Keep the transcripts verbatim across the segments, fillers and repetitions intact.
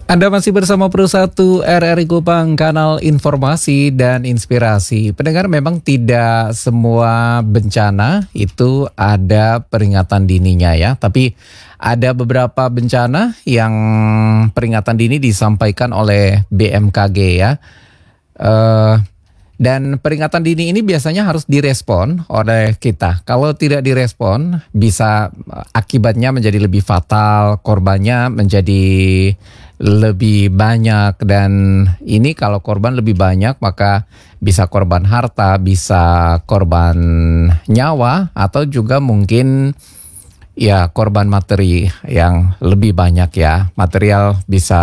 Anda masih bersama Pro satu R R I Kupang, kanal informasi dan inspirasi. Pendengar, memang tidak semua bencana itu ada peringatan dininya ya. Tapi ada beberapa bencana yang peringatan dini disampaikan oleh B M K G ya. Uh, dan peringatan dini ini biasanya harus direspon oleh kita. Kalau tidak direspon, bisa akibatnya menjadi lebih fatal, korbannya menjadi lebih banyak, dan ini kalau korban lebih banyak maka bisa korban harta, bisa korban nyawa, atau juga mungkin ya korban materi yang lebih banyak ya. Material bisa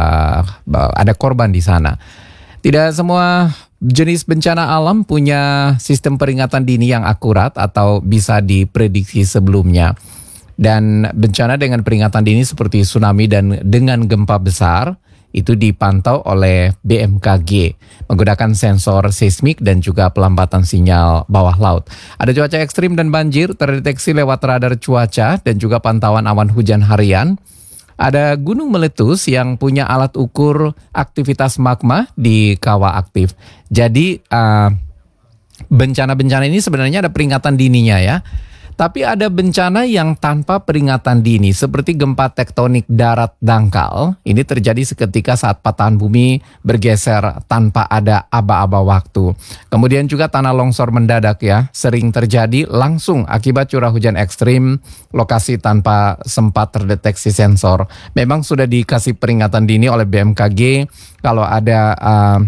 ada korban di sana. Tidak semua jenis bencana alam punya sistem peringatan dini yang akurat atau bisa diprediksi sebelumnya. Dan bencana dengan peringatan dini seperti tsunami dan dengan gempa besar itu dipantau oleh B M K G menggunakan sensor seismik dan juga pelambatan sinyal bawah laut. Ada cuaca ekstrim dan banjir terdeteksi lewat radar cuaca dan juga pantauan awan hujan harian. Ada gunung meletus yang punya alat ukur aktivitas magma di kawah aktif. Jadi uh, bencana-bencana ini sebenarnya ada peringatan dininya ya. Tapi ada bencana yang tanpa peringatan dini seperti gempa tektonik darat dangkal. Ini terjadi seketika saat patahan bumi bergeser tanpa ada aba-aba waktu. Kemudian juga tanah longsor mendadak ya, sering terjadi langsung akibat curah hujan ekstrim, lokasi tanpa sempat terdeteksi sensor. Memang sudah dikasih peringatan dini oleh B M K G kalau ada uh,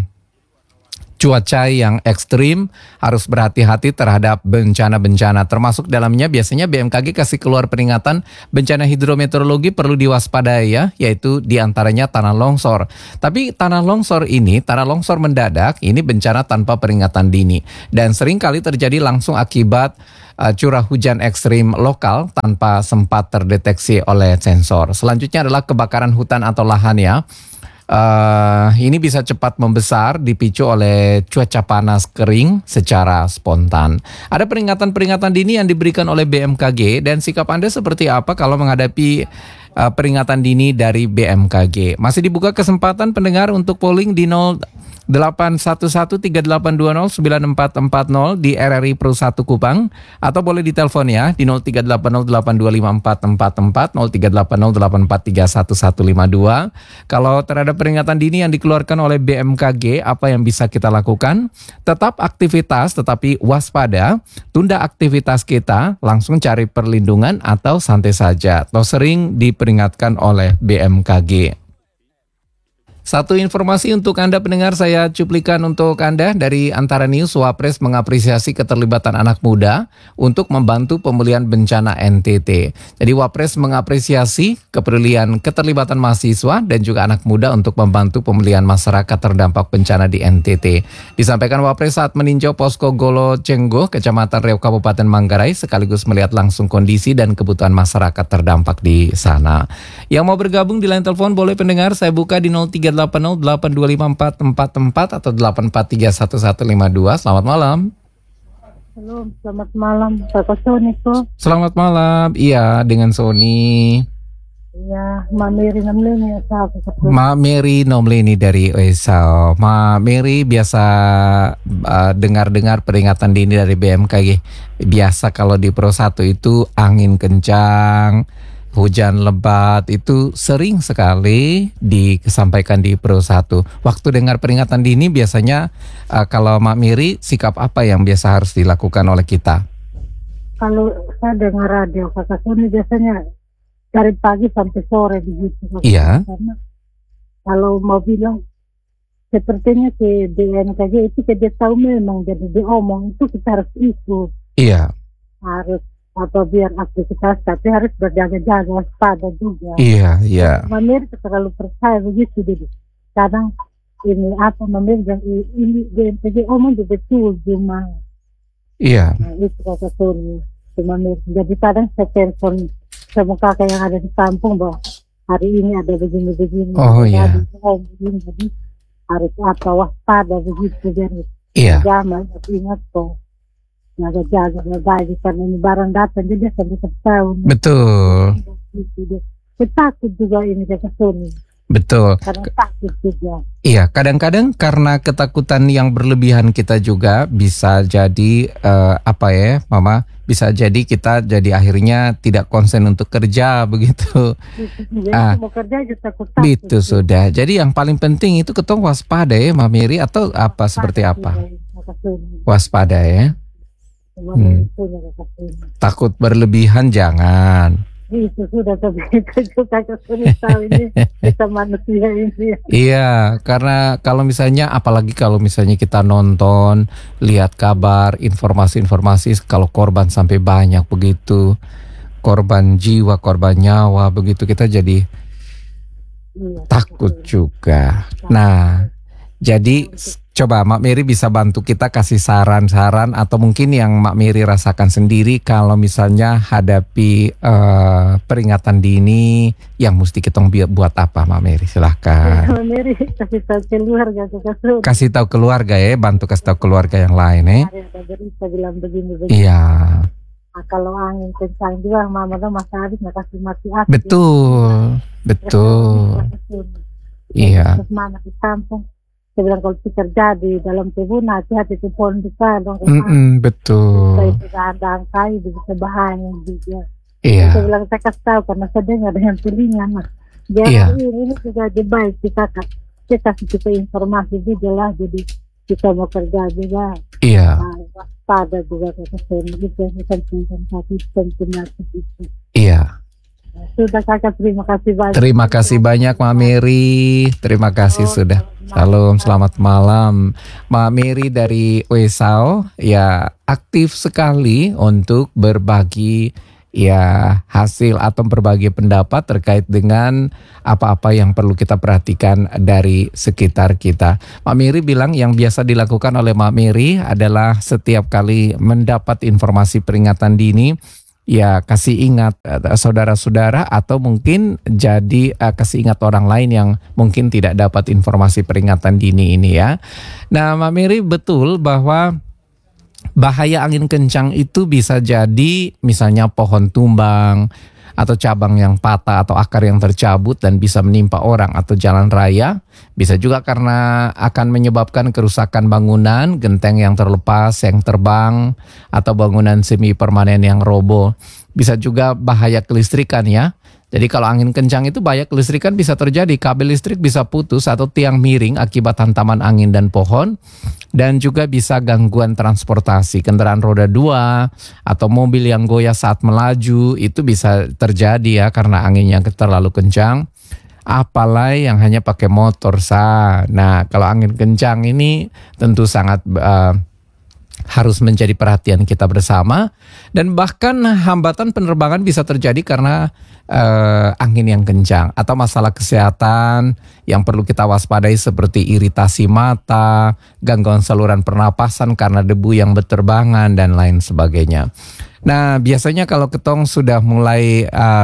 cuaca yang ekstrim, harus berhati-hati terhadap bencana-bencana. Termasuk dalamnya biasanya B M K G kasih keluar peringatan bencana hidrometeorologi perlu diwaspadai ya, yaitu diantaranya tanah longsor. Tapi tanah longsor ini, tanah longsor mendadak, ini bencana tanpa peringatan dini. Dan seringkali terjadi langsung akibat uh, curah hujan ekstrim lokal tanpa sempat terdeteksi oleh sensor. Selanjutnya adalah kebakaran hutan atau lahan ya. Uh, ini bisa cepat membesar dipicu oleh cuaca panas kering secara spontan. Ada peringatan-peringatan dini yang diberikan oleh B M K G, dan sikap Anda seperti apa kalau menghadapi uh, peringatan dini dari B M K G? Masih dibuka kesempatan pendengar untuk polling di nol delapan satu satu tiga delapan dua nol sembilan empat empat nol di R R I Pro satu Kupang, atau boleh ditelepon ya di nol tiga delapan nol delapan dua lima empat empat empat nol tiga delapan nol delapan empat tiga satu satu lima dua. Kalau terhadap peringatan dini yang dikeluarkan oleh B M K G, apa yang bisa kita lakukan? Tetap aktivitas tetapi waspada, tunda aktivitas kita, langsung cari perlindungan atau santai saja, atau sering diperingatkan oleh B M K G. Satu informasi untuk Anda pendengar, saya cuplikan untuk Anda dari Antara News. Wapres mengapresiasi keterlibatan anak muda untuk membantu pemulihan bencana N T T. Jadi Wapres mengapresiasi kepedulian keterlibatan mahasiswa dan juga anak muda untuk membantu pemulihan masyarakat terdampak bencana di N T T. Disampaikan Wapres saat meninjau posko Golo Cenggo, Kecamatan Riau, Kabupaten Manggarai, sekaligus melihat langsung kondisi dan kebutuhan masyarakat terdampak di sana. Yang mau bergabung di line telepon boleh pendengar, saya buka di nol tiga delapan nol delapan dua lima empat empat empat atau delapan empat tiga satu satu lima dua. Selamat malam. Halo, selamat malam. Kakak Sony tuh. Selamat malam. Iya, dengan Sony. Iya, Ma Mary Nomleni ya, Ma Mary Nomleni dari Oesau. Ma Mary biasa uh, dengar-dengar peringatan dini dari B M K G. Biasa kalau di Pro satu itu angin kencang, hujan lebat, itu sering sekali disampaikan di Pro satu. Waktu dengar peringatan dini biasanya uh, kalau Mak Miri, sikap apa yang biasa harus dilakukan oleh kita? Kalau saya dengar radio Kakak Sony biasanya dari pagi sampai sore begitu. Iya. Karena kalau mau bilang sepertinya ke B M K G itu dia tahu memang, jadi dia omong itu kita harus ikut. Iya. Harus atau biar aktivitas, tapi harus berjaga-jaga, waspada juga. Iya, iya. Mamir terlalu percaya begitu, jadi kadang ini apa Mamir dan ini B M P G omong betul cuma. Iya. Nah, itu kata Sony, Mamir. Jadi kadang saya telepon sama kakak yang ada di kampung bahwa hari ini ada begini-begini. Oh iya. Begini, jadi harus apa waspada begitu, jadi iya. Jangan ingat kok. Jaga-jaga baik karena ini barang datang jadi sampai setahun. Betul. Takut juga ini kata Sony. Betul. Karena takut juga. Iya, kadang-kadang karena ketakutan yang berlebihan kita juga bisa jadi eh, apa ya, Mama? Bisa jadi kita jadi akhirnya tidak konsen untuk kerja begitu. Jadi Ah, mau kerja aja takut-takut. itu sudah. Jadi yang paling penting itu ketong waspada ya, Mama Mary, atau apa seperti apa? Waspada ya. Hmm. Takut berlebihan jangan. Itu sudah kebiasaan kakak sudah tahu ini kita manusia ini. Iya, karena kalau misalnya, apalagi kalau misalnya kita nonton, lihat kabar, informasi-informasi, kalau korban sampai banyak begitu, korban jiwa, korban nyawa, begitu kita jadi Iya, takut juga. Nah, jadi coba Mak Mary bisa bantu kita kasih saran-saran atau mungkin yang Mak Mary rasakan sendiri kalau misalnya hadapi uh, peringatan dini yang mesti kita buat apa, Mak Mary? Silahkan. Mak Mary kasih tahu keluarga kakak sudah. Kasih tahu keluarga ya, bantu kasih tahu keluarga yang lain ya. Ada berita bilang begini-begini. Iya. Nah, kalau angin kencang juga mama tuh Mas Arif nggak kasih mati api. Betul, betul. Iya. Terus mama di kampung. Saya bilang kalau itu terjadi dalam kebun hati-hati itu pohon besar dong. Mm-mm, betul. Saya tidak ada angkai bisa bahaya juga. Iya. Saya bilang saya kasih tahu karena saya dengar dengan telinga mas. Jadi Iya. ini, ini juga lebih baik kita kita kasih kita informasi juga lah jadi kita mau kerja juga. Iya. Nah, waspada juga kata saya begitu saya penting tapi penting itu. Iya. Sudah kakak terima kasih banyak. Terima kasih banyak Mak Mary. Terima kasih Oh, sudah. Salam, selamat malam. Mak Mary dari Wesau ya aktif sekali untuk berbagi ya hasil atau berbagi pendapat terkait dengan apa-apa yang perlu kita perhatikan dari sekitar kita. Mak Mary bilang yang biasa dilakukan oleh Mak Mary adalah setiap kali mendapat informasi peringatan dini, ya kasih ingat uh, saudara-saudara atau mungkin jadi uh, kasih ingat orang lain yang mungkin tidak dapat informasi peringatan dini ini ya. Nah, Mak Mary betul bahwa bahaya angin kencang itu bisa jadi misalnya pohon tumbang atau cabang yang patah atau akar yang tercabut dan bisa menimpa orang atau jalan raya. Bisa juga karena akan menyebabkan kerusakan bangunan, genteng yang terlepas, yang terbang, atau bangunan semi permanen yang roboh. Bisa juga bahaya kelistrikan ya. Jadi kalau angin kencang itu bahaya kelistrikan bisa terjadi, kabel listrik bisa putus atau tiang miring akibat hantaman angin dan pohon. Dan juga bisa gangguan transportasi, kendaraan roda dua atau mobil yang goyah saat melaju itu bisa terjadi ya karena anginnya terlalu kencang. Apalagi yang hanya pakai motor sah. Nah kalau angin kencang ini tentu sangat uh, harus menjadi perhatian kita bersama. Dan bahkan hambatan penerbangan bisa terjadi karena uh, angin yang kencang. Atau masalah kesehatan yang perlu kita waspadai seperti iritasi mata, gangguan saluran pernapasan karena debu yang berterbangan dan lain sebagainya. Nah biasanya kalau ketong sudah mulai uh,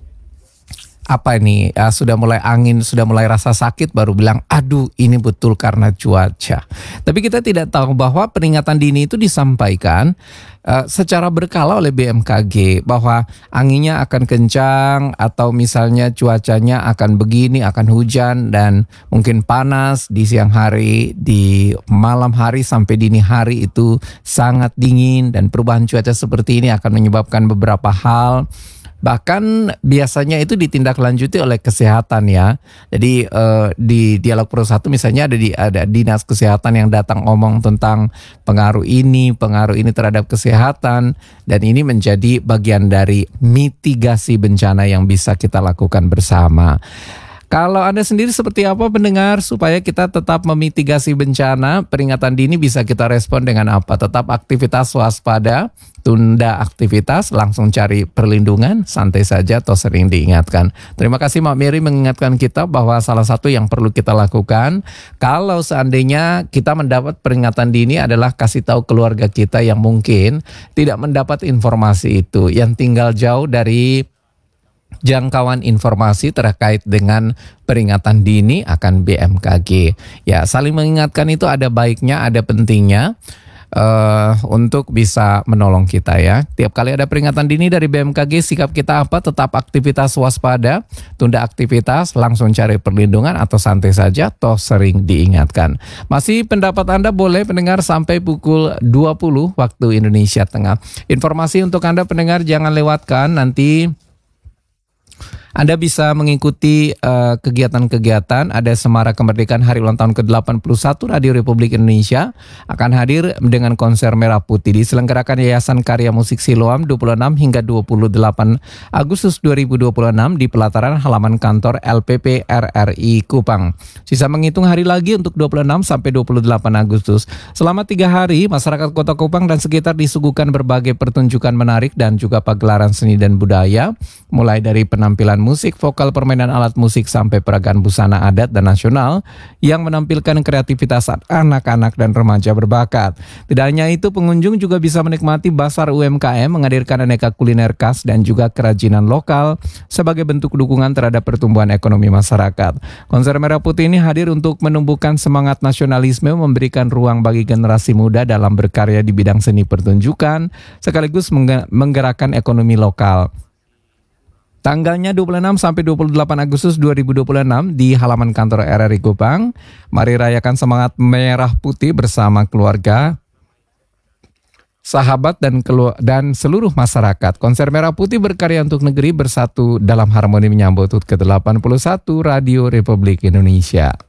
apa ini uh, sudah mulai angin, sudah mulai rasa sakit baru bilang aduh ini betul karena cuaca. Tapi kita tidak tahu bahwa peringatan dini itu disampaikan uh, secara berkala oleh B M K G bahwa anginnya akan kencang atau misalnya cuacanya akan begini, akan hujan dan mungkin panas di siang hari, di malam hari sampai dini hari itu sangat dingin dan perubahan cuaca seperti ini akan menyebabkan beberapa hal. Bahkan biasanya itu ditindaklanjuti oleh kesehatan ya. Jadi eh, di Dialog Pro satu misalnya ada di ada dinas kesehatan yang datang ngomong tentang pengaruh ini, pengaruh ini terhadap kesehatan dan ini menjadi bagian dari mitigasi bencana yang bisa kita lakukan bersama. Kalau Anda sendiri seperti apa pendengar supaya kita tetap memitigasi bencana, peringatan dini bisa kita respon dengan apa? Tetap aktivitas waspada, tunda aktivitas, langsung cari perlindungan, santai saja atau sering diingatkan. Terima kasih Mak Mary mengingatkan kita bahwa salah satu yang perlu kita lakukan kalau seandainya kita mendapat peringatan dini adalah kasih tahu keluarga kita yang mungkin tidak mendapat informasi itu, yang tinggal jauh dari jangkauan informasi terkait dengan peringatan dini akan B M K G. Ya, saling mengingatkan itu ada baiknya, ada pentingnya. uh, untuk bisa menolong kita ya. Tiap kali ada peringatan dini dari B M K G, sikap kita apa? Tetap aktivitas waspada, tunda aktivitas, langsung cari perlindungan atau santai saja, toh sering diingatkan. Masih pendapat Anda boleh pendengar sampai pukul dua puluh waktu Indonesia Tengah. Informasi untuk Anda pendengar jangan lewatkan, nanti Anda bisa mengikuti uh, kegiatan-kegiatan. Ada Semarak Kemerdekaan Hari Ulang Tahun ke delapan puluh satu Radio Republik Indonesia akan hadir dengan konser Merah Putih diselenggarakan Yayasan Karya Musik Siloam dua puluh enam hingga dua puluh delapan Agustus dua ribu dua puluh enam di pelataran halaman kantor L P P R R I Kupang. Sisa menghitung hari lagi untuk dua puluh enam sampai dua puluh delapan Agustus. Selama tiga hari, masyarakat Kota Kupang dan sekitar disuguhkan berbagai pertunjukan menarik dan juga pagelaran seni dan budaya, mulai dari penampilan musik, vokal, permainan alat musik, sampai peragaan busana adat dan nasional yang menampilkan kreativitas anak-anak dan remaja berbakat. Tidak hanya itu, pengunjung juga bisa menikmati Basar U M K M menghadirkan aneka kuliner khas dan juga kerajinan lokal sebagai bentuk dukungan terhadap pertumbuhan ekonomi masyarakat. Konser Merah Putih ini hadir untuk menumbuhkan semangat nasionalisme, memberikan ruang bagi generasi muda dalam berkarya di bidang seni pertunjukan, sekaligus menggerakkan ekonomi lokal. Tanggalnya dua puluh enam sampai dua puluh delapan Agustus dua ribu dua puluh enam di halaman kantor R R I Kupang. Mari rayakan semangat Merah Putih bersama keluarga, sahabat dan kelu- dan seluruh masyarakat. Konser Merah Putih berkarya untuk negeri, bersatu dalam harmoni menyambut H U T ke delapan puluh satu Radio Republik Indonesia.